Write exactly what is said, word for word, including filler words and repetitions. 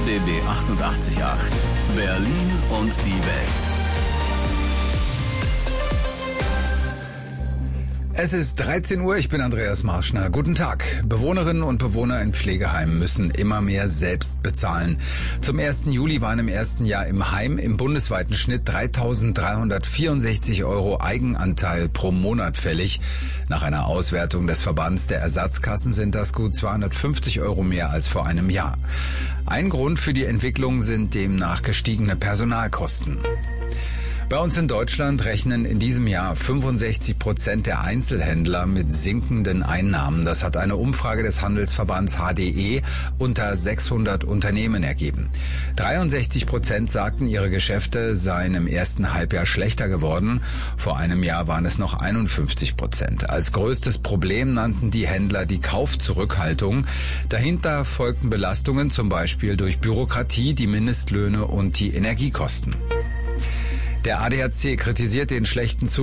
D B achtundachtzig Komma acht. Berlin und die Welt. Es ist dreizehn Uhr, ich bin Andreas Marschner. Guten Tag. Bewohnerinnen und Bewohner in Pflegeheimen müssen immer mehr selbst bezahlen. Zum ersten Juli waren im ersten Jahr im Heim im bundesweiten Schnitt dreitausenddreihundertvierundsechzig Euro Eigenanteil pro Monat fällig. Nach einer Auswertung des Verbands der Ersatzkassen sind das gut zweihundertfünfzig Euro mehr als vor einem Jahr. Ein Grund für die Entwicklung sind demnach gestiegene Personalkosten. Bei uns in Deutschland rechnen in diesem Jahr fünfundsechzig Prozent der Einzelhändler mit sinkenden Einnahmen. Das hat eine Umfrage des Handelsverbands H D E unter sechshundert Unternehmen ergeben. dreiundsechzig Prozent sagten, ihre Geschäfte seien im ersten Halbjahr schlechter geworden. Vor einem Jahr waren es noch einundfünfzig Prozent. Als größtes Problem nannten die Händler die Kaufzurückhaltung. Dahinter folgten Belastungen, zum Beispiel durch Bürokratie, die Mindestlöhne und die Energiekosten. Der A D A C kritisiert den schlechten Zustand